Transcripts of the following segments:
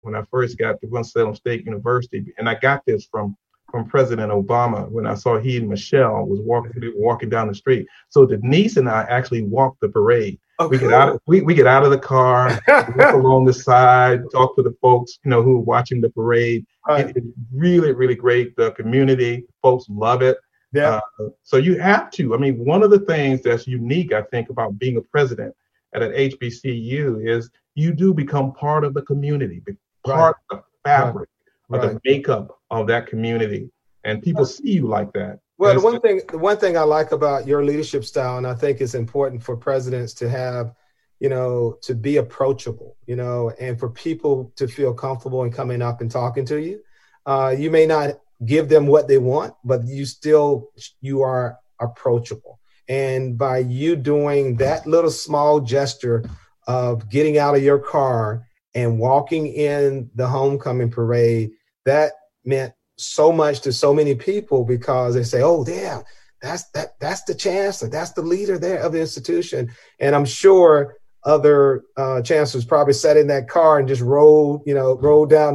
when I first got to Winston-Salem State University, and I got this from President Obama when I saw he and Michelle was walking down the street. So Denise and I actually walked the parade. Oh, we cool. get out of the car, walk along the side, talk to the folks, who are watching the parade. Right. It's really, really great. The community folks love it. Yeah. So you have to. I mean, one of the things that's unique, I think, about being a president at an HBCU is you do become part of the community, part of the fabric of the makeup of that community, and people see you like that. Well, the one thing I like about your leadership style, and I think it's important for presidents to have, to be approachable, and for people to feel comfortable in coming up and talking to you. You may not give them what they want, but you are approachable. And by you doing that little small gesture of getting out of your car and walking in the homecoming parade, that meant so much to so many people, because they say, oh, yeah, that's the chancellor, that's the leader there of the institution. And I'm sure other chancellors probably sat in that car and just rolled down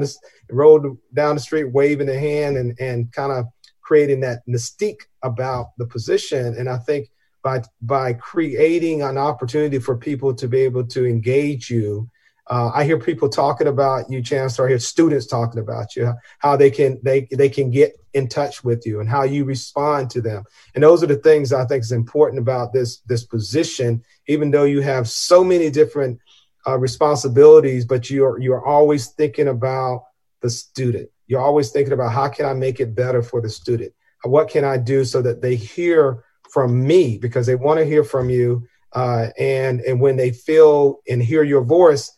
the street, waving their hand and kind of creating that mystique about the position. And I think by creating an opportunity for people to be able to engage you, I hear people talking about you, Chancellor. I hear students talking about you, how they can get in touch with you and how you respond to them. And those are the things I think is important about this position, even though you have so many different responsibilities, but you're always thinking about the student. You're always thinking about, how can I make it better for the student? What can I do so that they hear from me, because they want to hear from you. And when they feel and hear your voice,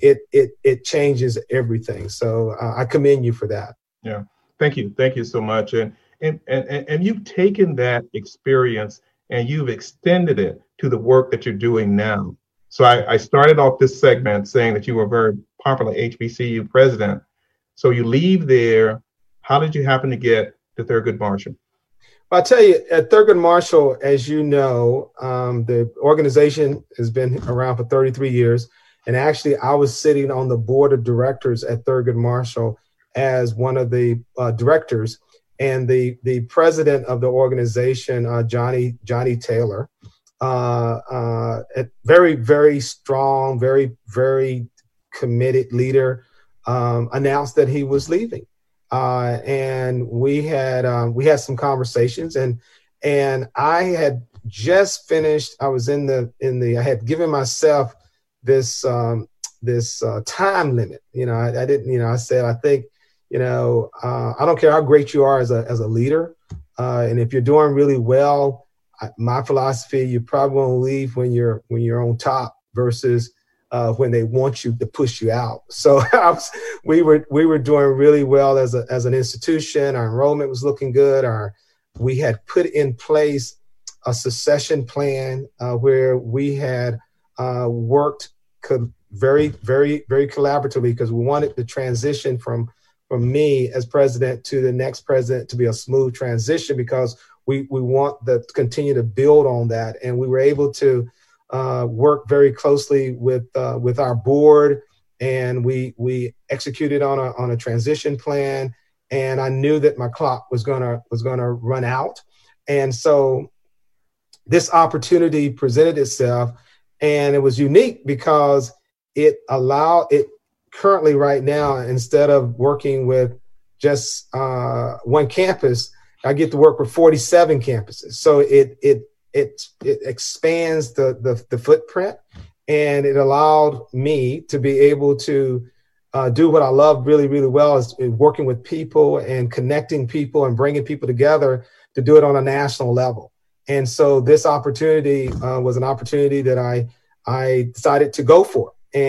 it changes everything. So I commend you for that. Yeah, thank you so much. And you've taken that experience and you've extended it to the work that you're doing now. So I started off this segment saying that you were a very popular HBCU president. So you leave there. How did you happen to get to Thurgood Marshall? I'll tell you, at Thurgood Marshall, as you know, the organization has been around for 33 years. And actually, I was sitting on the board of directors at Thurgood Marshall as one of the directors. And the president of the organization, Johnny Taylor, a very, very strong, very, very committed leader, announced that he was leaving. And we had some conversations, and I had just finished. I was I had given myself this time limit. I didn't. I said, I think, I don't care how great you are as a leader, and if you're doing really well, my philosophy, you probably want to leave when you're on top versus when they want you to push you out. So we were doing really well as an institution. Our enrollment was looking good. We had put in place a succession plan where we had worked very, very, very collaboratively, because we wanted the transition from me as president to the next president to be a smooth transition, because we want to continue to build on that. And we were able to work very closely with our board, and we executed on a transition plan. And I knew that my clock was gonna run out, and so this opportunity presented itself, and it was unique because it currently right now, instead of working with just one campus, I get to work with 47 campuses. So it expands the footprint, and it allowed me to be able to do what I love really, really well, is working with people and connecting people and bringing people together to do it on a national level. And so this opportunity was an opportunity that I decided to go for,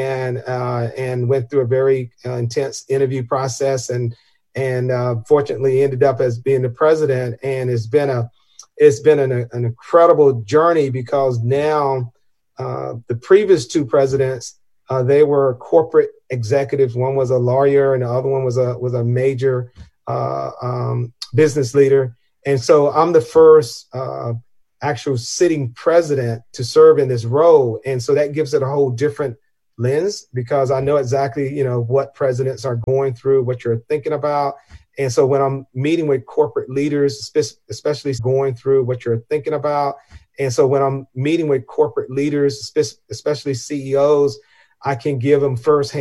and went through a very intense interview process, and fortunately ended up as being the president. And it's been an incredible journey, because now the previous two presidents, they were corporate executives. One was a lawyer, and the other one was a major business leader. And so I'm the first actual sitting president to serve in this role. And so that gives it a whole different lens, because I know exactly, what presidents are going through, what you're thinking about. And so when I'm meeting with corporate leaders, especially going through what you're thinking about. And so when I'm meeting with corporate leaders, especially CEOs, I can give them firsthand